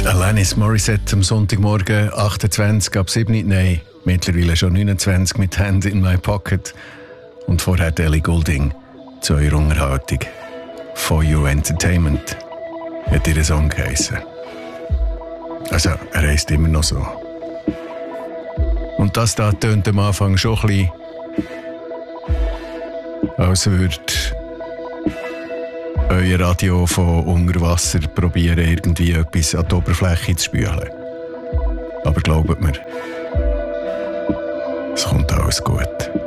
Alanis Morissette am Sonntagmorgen 28 ab 7, nein, mittlerweile schon 29 mit Hand in my Pocket. Und vorher Ellie Goulding zu eurer Unterhaltung. For You Entertainment hat ihr Song geheissen. Also, er heisst immer noch so. Und das da tönt am Anfang schon ein bisschen, als würde euer Radio von unter Wasser probieren, irgendwie etwas an die Oberfläche zu spülen. Aber glaubt mir, es kommt alles gut.